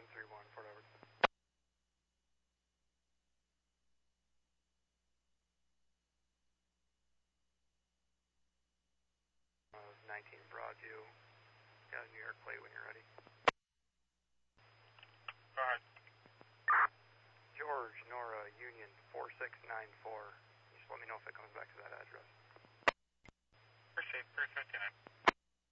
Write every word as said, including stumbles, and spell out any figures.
one three one, Fort Edward. Uh, nineteen Broadview. Got a New York plate when you're ready. Go ahead. George, Nora, Union, four six nine four. Just let me know if it comes back to that address. Appreciate, appreciate it.